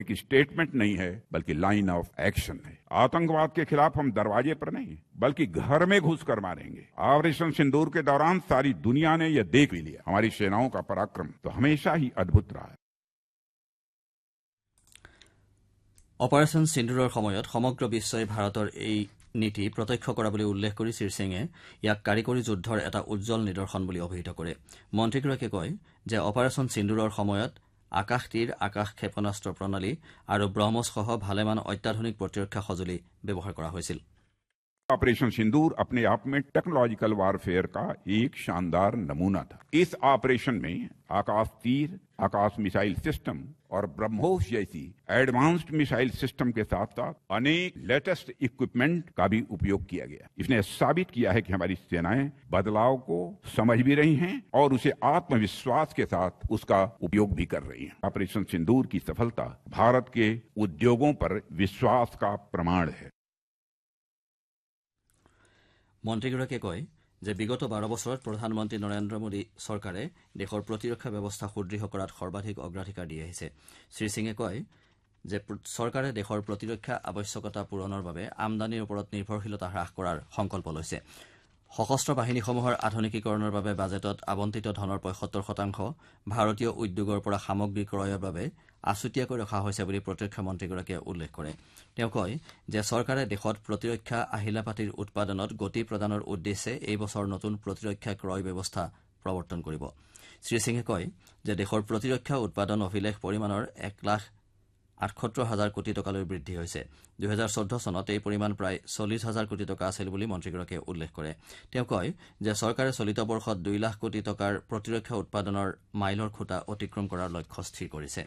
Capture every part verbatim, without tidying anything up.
एक स्टेटमेंट नहीं है बल्कि लाइन ऑफ एक्शन है। आतंकवाद के खिलाफ हम दरवाजे पर नहीं बल्कि घर में घुसकर मारेंगे। ऑपरेशन सिंदूर के दौरान सारी दुनिया ने यह देख भी लिया। हमारी सेनाओं का पराक्रम तो हमेशा ही अद्भुत रहा है। অপাৰেশ্যন সিন্দুৰৰ সময়ত সমগ্ৰ বিশ্বই ভাৰতৰ এই নীতি প্ৰত্যক্ষ কৰা বুলি উল্লেখ কৰি শ্ৰীসিঙে ইয়াক কাৰিকৰী যুদ্ধৰ এটা উজ্জ্বল নিদৰ্শন বুলি অভিহিত কৰে। মন্ত্ৰীগৰাকীয়ে কয় যে অপাৰেশ্যন সিন্দুৰৰ সময়ত আকাশ তীৰ, আকাশ ক্ষেপণাস্ত্ৰ প্ৰণালী আৰু ব্ৰহ্মছসহ ভালেমান অত্যাধুনিক প্ৰতিৰক্ষা সঁজুলি ব্যৱহাৰ কৰা হৈছিল। ऑपरेशन सिंदूर अपने आप में टेक्नोलॉजिकल वारफेयर का एक शानदार नमूना था। इस ऑपरेशन में आकाश तीर, आकाश मिसाइल सिस्टम और ब्रह्मोस जैसी एडवांस्ड मिसाइल सिस्टम के साथ साथ अनेक लेटेस्ट इक्विपमेंट का भी उपयोग किया गया। इसने साबित किया है कि हमारी सेनाएं बदलाव को समझ भी रही हैं और उसे आत्मविश्वास के साथ उसका उपयोग भी कर रही हैं। ऑपरेशन सिंदूर की सफलता भारत के उद्योगों पर विश्वास का प्रमाण है। মন্ত্ৰীগৰাকীয়ে কয় যে বিগত বাৰ বছৰত প্ৰধানমন্ত্ৰী নৰেন্দ্ৰ মোদী চৰকাৰে দেশৰ প্ৰতিৰক্ষা ব্যৱস্থা সুদৃঢ় কৰাত সৰ্বাধিক অগ্ৰাধিকাৰ দি আহিছে। শ্ৰীসিঙে কয় যে চৰকাৰে দেশৰ প্ৰতিৰক্ষা আৱশ্যকতা পূৰণৰ বাবে আমদানিৰ ওপৰত নিৰ্ভৰশীলতা হ্ৰাস কৰাৰ সংকল্প লৈছে। সশস্ত্ৰ বাহিনীসমূহৰ আধুনিকীকৰণৰ বাবে বাজেটত আবণ্টিত ধনৰ পঁয়সত্তৰ শতাংশ ভাৰতীয় উদ্যোগৰ পৰা সামগ্ৰী ক্ৰয়ৰ বাবে আছুতীয়াকৈ ৰখা হৈছে বুলি প্ৰতিৰক্ষা মন্ত্ৰীগৰাকীয়ে উল্লেখ কৰে। তেওঁ কয় যে চৰকাৰে দেশত প্ৰতিৰক্ষা আহিলা পাতিৰ উৎপাদনত গতি প্ৰদানৰ উদ্দেশ্যে এই বছৰ নতুন প্ৰতিৰক্ষা ক্ৰয় ব্যৱস্থা প্ৰৱৰ্তন কৰিব। শ্ৰীসিঙে কয় যে দেশৰ প্ৰতিৰক্ষা উৎপাদন অভিলেখ পৰিমাণৰ এক লাখ আঠসত্তৰ হাজাৰ কোটি টকালৈ বৃদ্ধি হৈছে। দুহেজাৰ চৈধ্য চনত এই পৰিমাণ প্ৰায় চল্লিছ হাজাৰ কোটি টকা আছিল বুলি মন্ত্ৰীগৰাকীয়ে উল্লেখ কৰে। তেওঁ কয় যে চৰকাৰে চলিত বৰ্ষত দুই লাখ কোটি টকাৰ প্ৰতিৰক্ষা উৎপাদনৰ মাইলৰ খুঁটা অতিক্ৰম কৰাৰ লক্ষ্য স্থিৰ কৰিছে।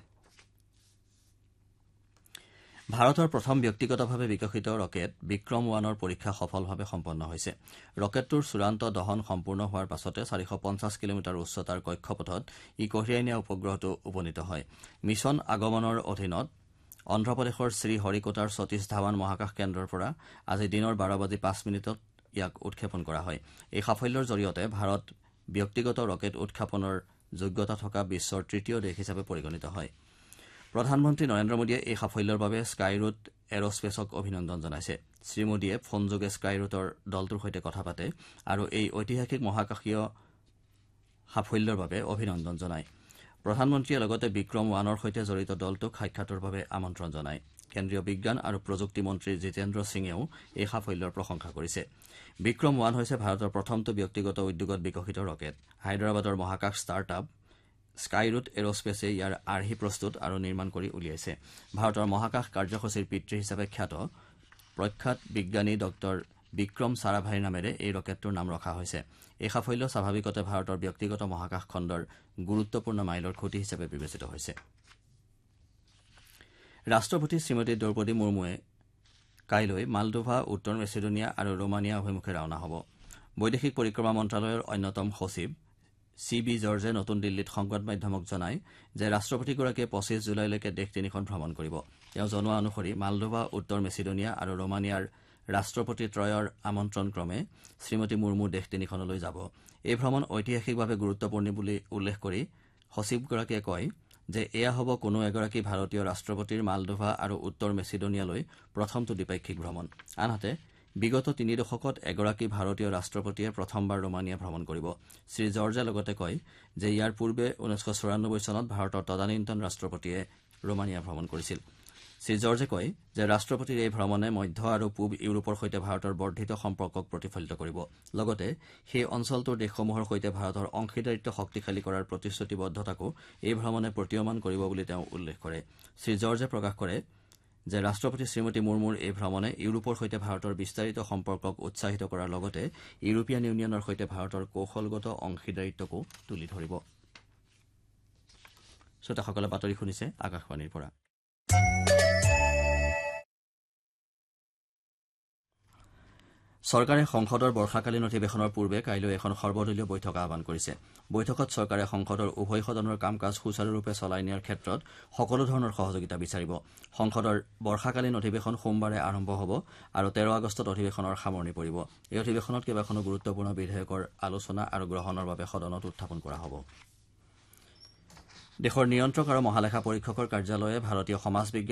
ভাৰতৰ প্ৰথম ব্যক্তিগতভাৱে বিকশিত ৰকেট বিক্ৰম ওৱানৰ পৰীক্ষা সফলভাৱে সম্পন্ন হৈছে। ৰকেটটোৰ চূড়ান্ত দহন সম্পূৰ্ণ হোৱাৰ পাছতে চাৰিশ পঞ্চাছ কিলোমিটাৰ উচ্চতাৰ কক্ষপথত ই কঢ়িয়াই নিয়া উপগ্ৰহটো উপনীত হয়। মিছন আগমনৰ অধীনত অন্ধ্ৰপ্ৰদেশৰ শ্ৰীহৰিকোটাৰ সতীশ ধাৱান মহাকাশ কেন্দ্ৰৰ পৰা আজি দিনৰ বাৰ বাজি পাঁচ মিনিটত ইয়াক উৎক্ষেপণ কৰা হয়। এই সাফল্যৰ জৰিয়তে ভাৰত ব্যক্তিগত ৰকেট উৎক্ষেপণৰ যোগ্যতা থকা বিশ্বৰ তৃতীয় দেশ হিচাপে পৰিগণিত হয়। প্ৰধানমন্ত্ৰী নৰেন্দ্ৰ মোদীয়ে এই সাফল্যৰ বাবে স্কাইৰুট এৰস্পেচক অভিনন্দন জনাইছে। শ্ৰীমোদীয়ে ফোনযোগে স্কাইৰুটৰ দলটোৰ সৈতে কথা পাতে আৰু এই ঐতিহাসিক মহাকাশীয় সাফল্যৰ বাবে অভিনন্দন জনায়। প্ৰধানমন্ত্ৰীয়ে লগতে বিক্ৰম ওৱানৰ সৈতে জড়িত দলটোক সাক্ষাতৰ বাবে আমন্ত্ৰণ জনায়। কেন্দ্ৰীয় বিজ্ঞান আৰু প্ৰযুক্তি মন্ত্ৰী জিতেন্দ্ৰ সিঙেও এই সাফল্যৰ প্ৰশংসা কৰিছে। বিক্ৰম ওৱান হৈছে ভাৰতৰ প্ৰথমটো ব্যক্তিগত উদ্যোগত বিকশিত ৰকেট। হায়দৰাবাদৰ মহাকাশ ষ্টাৰ্টআপ স্কাইৰুট এৰস্পেচে ইয়াৰ আৰ্হি প্ৰস্তুত আৰু নিৰ্মাণ কৰি উলিয়াইছে। ভাৰতৰ মহাকাশ কাৰ্যসূচীৰ পিতৃ হিচাপে খ্যাত প্ৰখ্যাত বিজ্ঞানী ডঃ বিক্ৰম সাৰাভাইৰ নামেৰে এই ৰকেটটোৰ নাম ৰখা হৈছে। এই সাফল্য স্বাভাৱিকতে ভাৰতৰ ব্যক্তিগত মহাকাশ খণ্ডৰ গুৰুত্বপূৰ্ণ মাইলৰ খুঁটি হিচাপে বিবেচিত হৈছে। ৰাষ্ট্ৰপতি শ্ৰীমতী দ্ৰৌপদী মুৰ্মুৱে কাইলৈ মালডোভা, উত্তৰ মেচিডোনিয়া আৰু ৰোমানিয়া অভিমুখে ৰাওনা হ'ব। বৈদেশিক পৰিক্ৰমা মন্ত্ৰালয়ৰ অন্যতম সচিব চি বি জৰ্জে নতুন দিল্লীত সংবাদ মাধ্যমক জনায় যে ৰাষ্ট্ৰপতিগৰাকীয়ে পঁচিছ জুলাইলৈকে দেশ তিনিখন ভ্ৰমণ কৰিব। তেওঁ জনোৱা অনুসৰি মালডোভা, উত্তৰ মেচিডোনিয়া আৰু ৰোমানিয়াৰ ৰাষ্ট্ৰপতি ত্ৰয়ৰ আমন্ত্ৰণ ক্ৰমে শ্ৰীমতী মুৰ্মু দেশ তিনিখনলৈ যাব। এই ভ্ৰমণ ঐতিহাসিকভাৱে গুৰুত্বপূৰ্ণ বুলি উল্লেখ কৰি সচিবগৰাকীয়ে কয় যে এয়া হ'ব কোনো এগৰাকী ভাৰতীয় ৰাষ্ট্ৰপতিৰ মালডোভা আৰু উত্তৰ মেচিডোনিয়ালৈ প্ৰথমটো দ্বিপাক্ষিক ভ্ৰমণ। আনহাতে বিগত তিনি দশকত এগৰাকী ভাৰতীয় ৰাষ্ট্ৰপতিয়ে প্ৰথমবাৰ ৰোমানিয়া ভ্ৰমণ কৰিব। শ্ৰীজৰ্জে লগতে কয় যে ইয়াৰ পূৰ্বে ঊনৈছশ চৌৰান্নব্বৈ চনত ভাৰতৰ তদানীন্তন ৰাষ্ট্ৰপতিয়ে ৰোমানিয়া ভ্ৰমণ কৰিছিল। শ্ৰীজৰ্জে কয় যে ৰাষ্ট্ৰপতিৰ এই ভ্ৰমণে মধ্য আৰু পূব ইউৰোপৰ সৈতে ভাৰতৰ বৰ্ধিত সম্পৰ্কক প্ৰতিফলিত কৰিব। লগতে সেই অঞ্চলটোৰ দেশসমূহৰ সৈতে ভাৰতৰ অংশীদাৰিত্ব শক্তিশালী কৰাৰ প্ৰতিশ্ৰুতিবদ্ধতাকো এই ভ্ৰমণে প্ৰতীয়মান কৰিব বুলি তেওঁ উল্লেখ কৰে। শ্ৰীজৰ্জে প্ৰকাশ কৰে যে ৰাষ্ট্ৰপতি শ্ৰীমতী মুৰ্মুৰ এই ভ্ৰমণে ইউৰোপৰ সৈতে ভাৰতৰ বিস্তাৰিত সম্পৰ্কক উৎসাহিত কৰাৰ লগতে ইউৰোপীয়ান ইউনিয়নৰ সৈতে ভাৰতৰ কৌশলগত অংশীদাৰিত্বকো তুলি ধৰিব। শ্ৰোতাসকলে বাতৰি শুনিছে আকাশবাণীৰ পৰা। চৰকাৰে সংসদৰ বৰ্ষাকালীন অধিৱেশনৰ পূৰ্বে কাইলৈ এখন সৰ্বদলীয় বৈঠক আহ্বান কৰিছে। বৈঠকত চৰকাৰে সংসদৰ উভয় সদনৰ কাম কাজ সুচাৰুৰূপে চলাই নিয়াৰ ক্ষেত্ৰত সকলো ধৰণৰ সহযোগিতা বিচাৰিব। সংসদৰ বৰ্ষাকালীন অধিৱেশন সোমবাৰে আৰম্ভ হ'ব আৰু তেৰ আগষ্টত অধিৱেশনৰ সামৰণি পৰিব। এই অধিৱেশনত কেইবাখনো গুৰুত্বপূৰ্ণ বিধেয়কৰ আলোচনা আৰু গ্ৰহণৰ বাবে সদনত উত্থাপন কৰা হ'ব। দেশৰ নিয়ন্ত্ৰক আৰু মহালেখা পৰীক্ষকৰ কাৰ্যালয়ে ভাৰতীয় সমাজ বিজ্ঞান